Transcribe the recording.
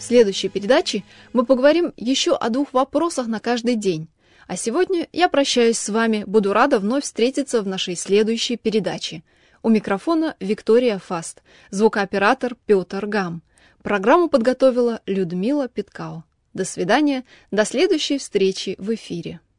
В следующей передаче мы поговорим еще о 2 вопросах на каждый день. А сегодня я прощаюсь с вами, буду рада вновь встретиться в нашей следующей передаче. У микрофона Виктория Фаст, звукооператор Петр Гам. Программу подготовила Людмила Питкао. До свидания, до следующей встречи в эфире.